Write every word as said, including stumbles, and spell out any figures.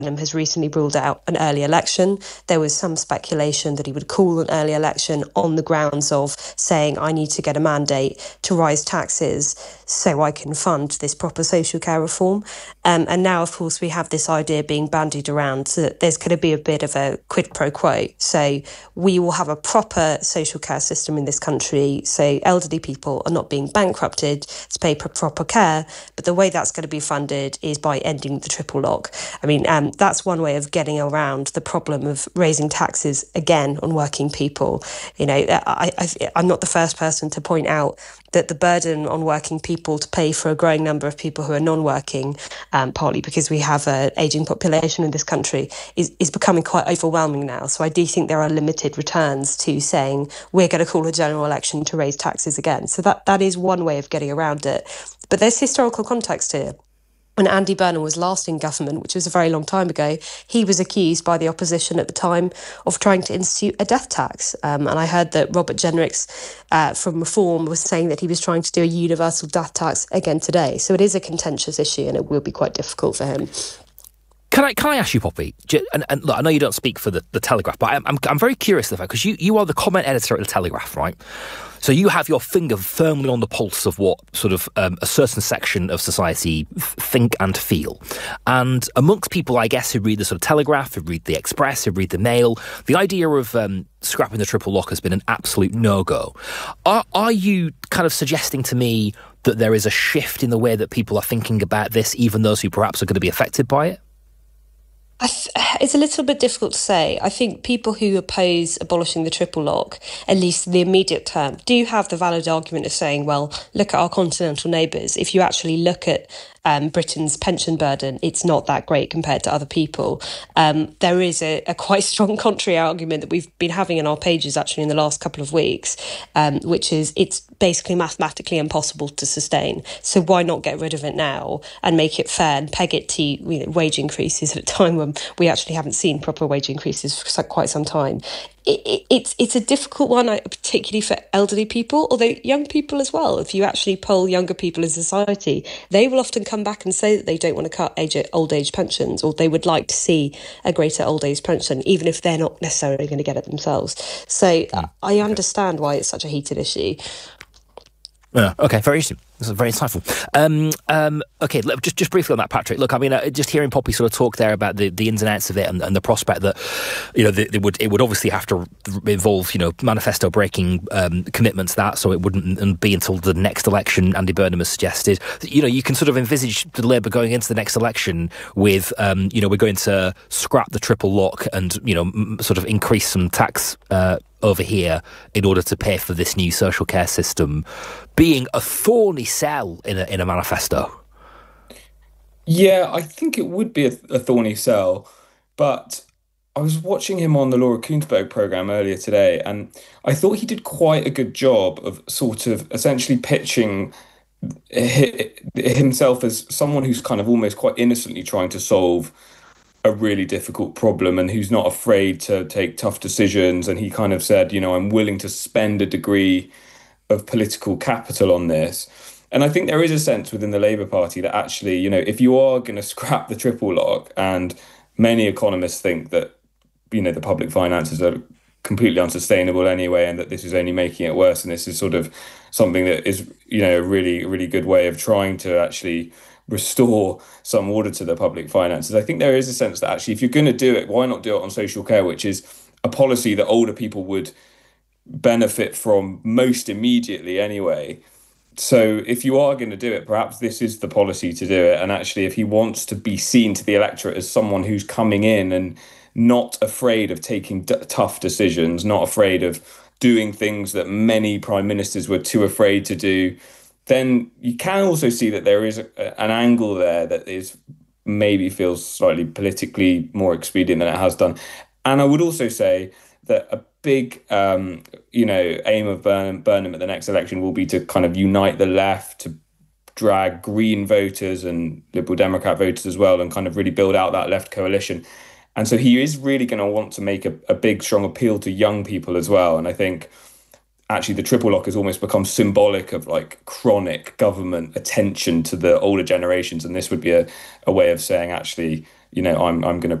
has recently ruled out an early election. There was some speculation that he would call an early election on the grounds of saying, I need to get a mandate to rise taxes so I can fund this proper social care reform. Um, and now, of course, we have this idea being bandied around that there's going to be a bit of a quid pro quo. So we will have a proper social care system in this country. So elderly people are not being bankrupted to pay for proper care. But the way that's going to be funded is by ending the triple lock. I mean, um, that's one way of getting around the problem of raising taxes again on working people. You know, I, I, I'm not the first person to point out that the burden on working people to pay for a growing number of people who are non-working, um, partly because we have an ageing population in this country, is, is becoming quite overwhelming now. So I do think there are limited returns to saying we're going to call a general election to raise taxes again. So that, that is one way of getting around it. But there's historical context here. When Andy Burnham was last in government, which was a very long time ago, he was accused by the opposition at the time of trying to institute a death tax. Um, and I heard that Robert Jenricks uh, from Reform was saying that he was trying to do a universal death tax again today. So it is a contentious issue and it will be quite difficult for him. Can I can I ask you, Poppy? And, and look, I know you don't speak for the, the Telegraph, but I'm I'm, I'm very curious of the fact, because you, you are the comment editor at the Telegraph, right? So you have your finger firmly on the pulse of what sort of um, a certain section of society think and feel. And amongst people, I guess, who read the sort of Telegraph, who read the Express, who read the Mail, the idea of um, scrapping the triple lock has been an absolute no-go. Are, are you kind of suggesting to me that there is a shift in the way that people are thinking about this, even those who perhaps are going to be affected by it? I th- it's a little bit difficult to say. I think people who oppose abolishing the triple lock, at least in the immediate term, do have the valid argument of saying, well, look at our continental neighbours. If you actually look at um, Britain's pension burden, it's not that great compared to other people. Um, there is a, a quite strong contrary argument that we've been having in our pages actually in the last couple of weeks, um, which is it's basically mathematically impossible to sustain. So why not get rid of it now and make it fair and peg it to, you know, wage increases at a time when we actually haven't seen proper wage increases for quite some time. It, it, it's it's a difficult one, particularly for elderly people, although young people as well. If you actually poll younger people in society, they will often come back and say that they don't want to cut age, old age pensions, or they would like to see a greater old age pension, even if they're not necessarily going to get it themselves. So mm. I understand why it's such a heated issue. Yeah, okay, very interesting. This is very insightful. Um, um, okay, just just briefly on that, Patrick. Look, I mean, uh, just hearing Poppy sort of talk there about the, the ins and outs of it, and, and the prospect that, you know, the, it would it would obviously have to involve, you know, manifesto breaking um, commitments. That so it wouldn't be until the next election. Andy Burnham has suggested. You know, you can sort of envisage the Labour going into the next election with, um, you know, we're going to scrap the triple lock and, you know, m- sort of increase some tax Uh, over here in order to pay for this new social care system, being a thorny sell in a in a manifesto. Yeah, I think it would be a, a thorny sell, but I was watching him on the Laura Kuenssberg programme earlier today, and I thought he did quite a good job of sort of essentially pitching himself as someone who's kind of almost quite innocently trying to solve a really difficult problem and who's not afraid to take tough decisions. And he kind of said, you know, I'm willing to spend a degree of political capital on this. And I think there is a sense within the Labour Party that actually, you know, if you are going to scrap the triple lock, and many economists think that, you know, the public finances are completely unsustainable anyway, and that this is only making it worse, and this is sort of something that is, you know, a really, really good way of trying to actually restore some order to the public finances. I think there is a sense that actually, if you're going to do it, why not do it on social care, which is a policy that older people would benefit from most immediately anyway. So if you are going to do it, perhaps this is the policy to do it. And actually, if he wants to be seen to the electorate as someone who's coming in and not afraid of taking d- tough decisions, not afraid of doing things that many prime ministers were too afraid to do, then you can also see that there is a, an angle there that is maybe feels slightly politically more expedient than it has done. And I would also say that a big, um, you know, aim of Burnham, Burnham at the next election will be to kind of unite the left, to drag Green voters and Liberal Democrat voters as well, and kind of really build out that left coalition. And so he is really going to want to make a, a big, strong appeal to young people as well. And I think actually the triple lock has almost become symbolic of like chronic government attention to the older generations. And this would be a, a way of saying, actually, you know, I'm I'm going to